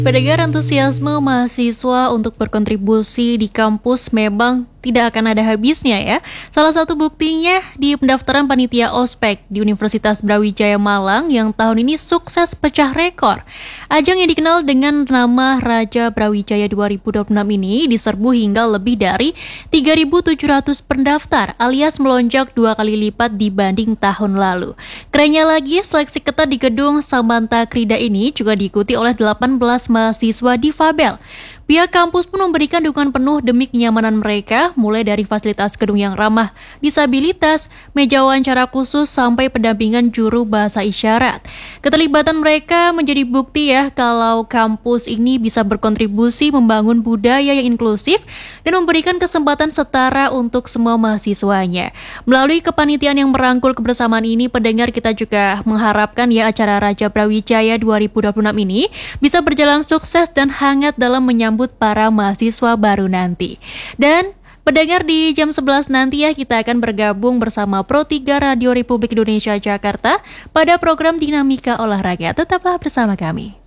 Pendengar, antusiasme mahasiswa untuk berkontribusi di kampus memang tidak akan ada habisnya ya. Salah satu buktinya di pendaftaran panitia ospek di Universitas Brawijaya Malang yang tahun ini sukses pecah rekor. Ajang yang dikenal dengan nama Raja Brawijaya 2026 ini diserbu hingga lebih dari 3.700 pendaftar alias melonjak 2 kali lipat dibanding tahun lalu. Kerennya lagi, seleksi ketat di gedung Samanta Krida ini juga diikuti oleh 18 mahasiswa difabel. Pihak kampus pun memberikan dukungan penuh demi kenyamanan mereka, mulai dari fasilitas gedung yang ramah disabilitas, meja wawancara khusus, sampai pendampingan juru bahasa isyarat. Keterlibatan mereka menjadi bukti ya kalau kampus ini bisa berkontribusi membangun budaya yang inklusif dan memberikan kesempatan setara untuk semua mahasiswanya. Melalui kepanitiaan yang merangkul kebersamaan ini, pendengar, kita juga mengharapkan ya acara Raja Brawijaya 2026 ini bisa berjalan sukses dan hangat dalam menyambut para mahasiswa baru nanti. Dan pendengar, di jam 11 nanti ya kita akan bergabung bersama Pro 3 Radio Republik Indonesia Jakarta pada program Dinamika Olahraga. Tetaplah bersama kami.